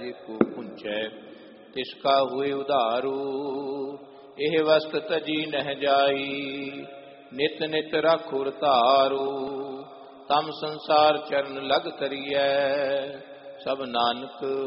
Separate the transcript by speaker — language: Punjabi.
Speaker 1: ਜੇ ਕੋ ਪੁੰਚੈ ਤਿਸਕਾ ਹੋਏ ਉਧਾਰੂ। ਇਹ ਵਸਤ ਤਜੀ ਨਹਿ ਜਾਈ ਨਿਤ ਨਿਤ ਰਾਖੁਰ ਧਾਰੂ। ਤਮ ਸੰਸਾਰ ਚਰਨ ਲਗ ਤਰੀਐ ਸਭ ਨਾਨਕ